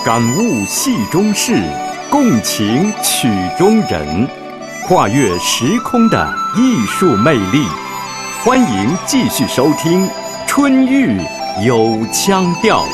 感悟戏中事，共情曲中人，跨越时空的艺术魅力。欢迎继续收听《春玉有腔调》。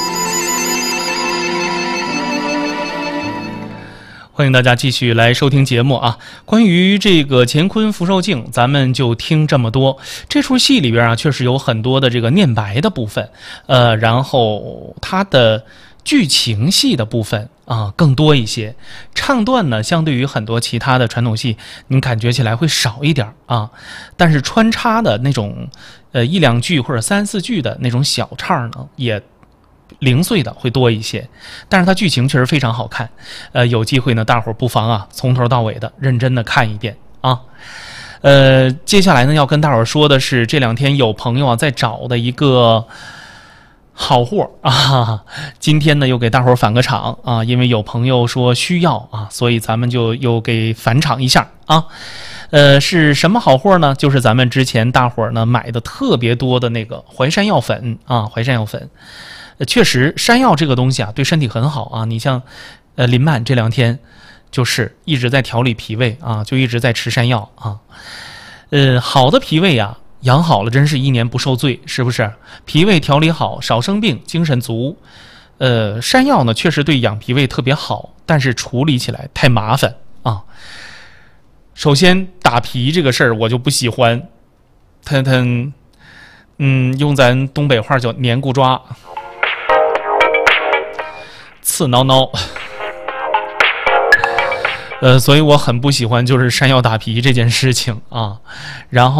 欢迎大家继续来收听节目啊！关于这个乾坤福寿镜，咱们就听这么多。这出戏里边啊，确实有很多的这个念白的部分，然后它的剧情戏的部分啊更多一些，唱段呢相对于很多其他的传统戏，您感觉起来会少一点啊。但是穿插的那种一两句或者三四句的那种小唱呢，也零碎的会多一些，但是它剧情确实非常好看。有机会呢，大伙儿不妨啊从头到尾的认真的看一遍啊。接下来呢要跟大伙儿说的是，这两天有朋友啊在找的一个好货啊，今天呢又给大伙儿返个场啊，因为有朋友说需要啊，所以咱们就又给返场一下啊。是什么好货呢？就是咱们之前大伙儿呢买的特别多的那个淮山药粉啊，淮山药粉。确实山药这个东西啊对身体很好啊，你像林曼这两天就是一直在调理脾胃啊，就一直在吃山药啊。好的脾胃啊养好了真是一年不受罪，是不是？脾胃调理好，少生病，精神足。山药呢确实对养脾胃特别好，但是处理起来太麻烦啊。首先打脾这个事儿我就不喜欢，它用咱东北话叫黏咕抓，刺挠挠。所以我很不喜欢就是山药打脾这件事情啊。然后